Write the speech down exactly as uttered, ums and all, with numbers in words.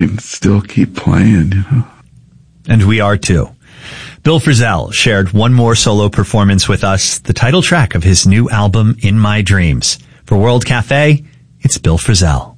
and still keep playing, you know. And we are too. Bill Frisell shared one more solo performance with us, the title track of his new album, In My Dreams. For World Cafe, it's Bill Frisell.